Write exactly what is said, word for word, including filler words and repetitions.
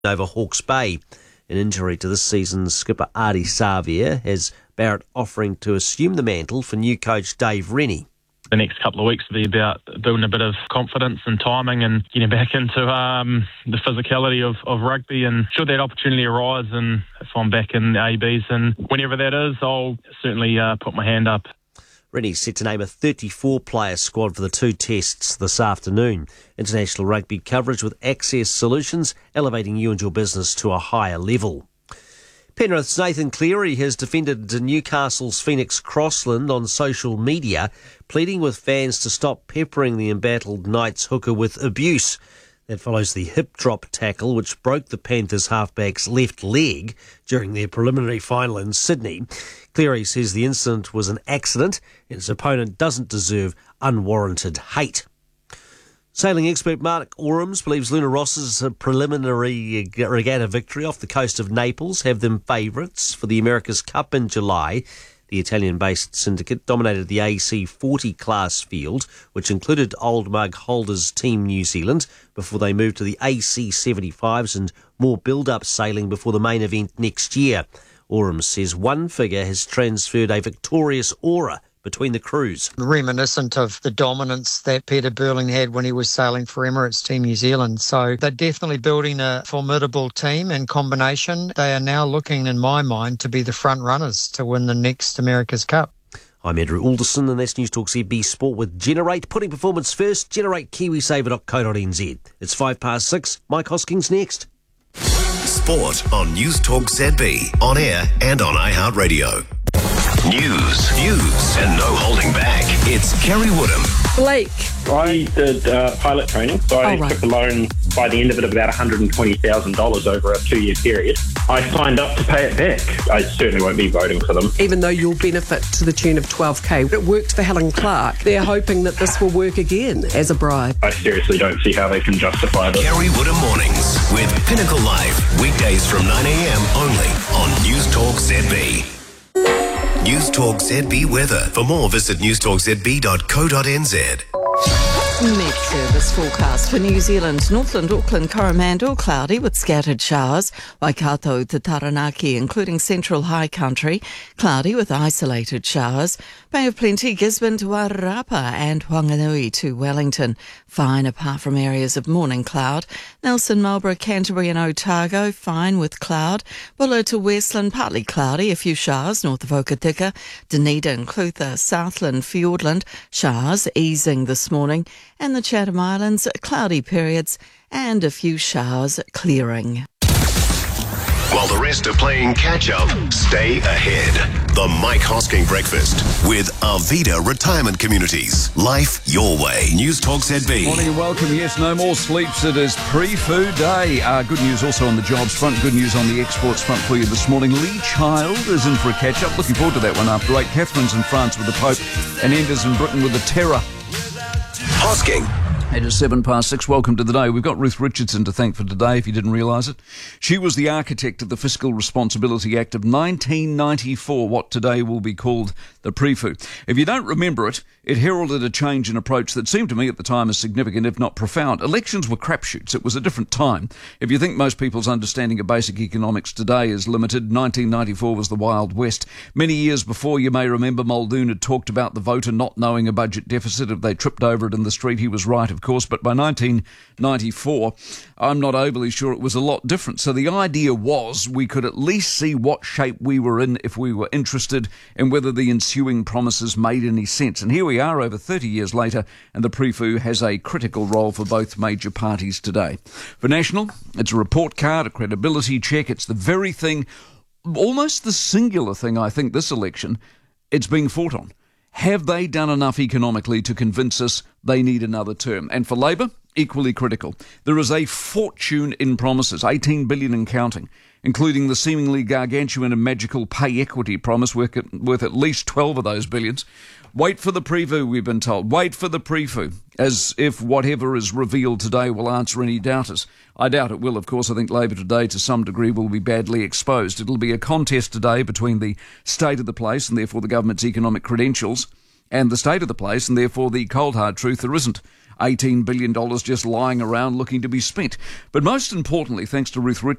over Hawke's Bay. An injury to this season's skipper Ardie Savea has Barrett offering to assume the mantle for new coach Dave Rennie. The next couple of weeks will be about building a bit of confidence and timing and getting back into um, the physicality of, of rugby. And should that opportunity arise, and if I'm back in the A Bs and whenever that is, I'll certainly uh, put my hand up. Rennie's set to name a thirty-four player squad for the two tests this afternoon. International rugby coverage with Access Solutions, elevating you and your business to a higher level. Penrith's Nathan Cleary has defended Newcastle's Phoenix Crossland on social media, pleading with fans to stop peppering the embattled Knights hooker with abuse. That follows the hip drop tackle which broke the Panthers halfback's left leg during their preliminary final in Sydney. Cleary says the incident was an accident and his opponent doesn't deserve unwarranted hate. Sailing expert Mark Orams believes Luna Ross's preliminary regatta victory off the coast of Naples have them favourites for the America's Cup in July. The Italian-based syndicate dominated the A C forty class field, which included Old Mug holders Team New Zealand, before they moved to the A C seventy-fives and more build-up sailing before the main event next year. Orams says one figure has transferred a victorious aura between the crews. Reminiscent of the dominance that Peter Burling had when he was sailing for Emirates Team New Zealand. So they're definitely building a formidable team and combination. They are now looking, in my mind, to be the front runners to win the next America's Cup. I'm Andrew Alderson, and that's News Talk Z B Sport with Generate. Putting performance first, generate kiwisaver dot co dot n z. It's five past six. Mike Hoskins next. Sport on News Talk Z B, on air and on iHeartRadio. News, views, and no holding back. It's Kerry Woodham. Blake. I did uh, pilot training, so I oh, right. took a loan by the end of it of about one hundred twenty thousand dollars over a two-year period. I signed up to pay it back. I certainly won't be voting for them. Even though you'll benefit to the tune of twelve K, it worked for Helen Clark. They're hoping that this will work again as a bribe. I seriously don't see how they can justify this. Kerry Woodham Mornings with Pinnacle Live, weekdays from nine a.m. only on News Talk Z B. News Talk Z B weather. For more, visit news talk z b dot co dot n z. Met Service forecast for New Zealand, Northland, Auckland, Coromandel, cloudy with scattered showers. Waikato to Taranaki, including central high country, cloudy with isolated showers. Bay of Plenty, Gisborne to Wairarapa and Whanganui to Wellington, fine apart from areas of morning cloud. Nelson, Marlborough, Canterbury and Otago, fine with cloud. Buller to Westland, partly cloudy, a few showers north of Okatika. Dunedin, Clutha, Southland, Fiordland, showers easing this morning. And the Chatham Islands, cloudy periods and a few showers clearing. While the rest are playing catch-up, stay ahead. The Mike Hosking Breakfast with Arvida Retirement Communities. Life your way. News Talk Z B. Morning and welcome. Yes, no more sleeps. It is pre-food day. Uh, good news also on the jobs front. Good news on the exports front for you this morning. Lee Child is in for a catch-up. Looking forward to that one after eight. Catherine's in France with the Pope and Enders in Britain with the Terror. Hosking. It is seven past six. Welcome to the day. We've got Ruth Richardson to thank for today, if you didn't realise it. She was the architect of the Fiscal Responsibility Act of nineteen ninety-four, what today will be called the P R E F U. If you don't remember it, it heralded a change in approach that seemed to me at the time as significant, if not profound. Elections were crapshoots. It was a different time. If you think most people's understanding of basic economics today is limited, nineteen ninety-four was the Wild West. Many years before, you may remember, Muldoon had talked about the voter not knowing a budget deficit. If they tripped over it in the street, he was right, of course. But by nineteen ninety-four, I'm not overly sure it was a lot different. So the idea was we could at least see what shape we were in if we were interested and whether the ensuing promises made any sense. And here we are over thirty years later, and the P R E F U has a critical role for both major parties today. For National, it's a report card, a credibility check. It's the very thing, almost the singular thing, I think, this election, it's being fought on. Have they done enough economically to convince us they need another term? And for Labour, equally critical. There is a fortune in promises, eighteen billion dollars and counting, including the seemingly gargantuan and magical pay equity promise worth at, worth at least twelve of those billions. Wait for the P R E F U, we've been told. Wait for the P R E F U, as if whatever is revealed today will answer any doubters. I doubt it will, of course. I think Labour today, to some degree, will be badly exposed. It'll be a contest today between the state of the place, and therefore the government's economic credentials, and the state of the place, and therefore the cold hard truth there isn't eighteen billion dollars just lying around looking to be spent. But most importantly, thanks to Ruth Richardson,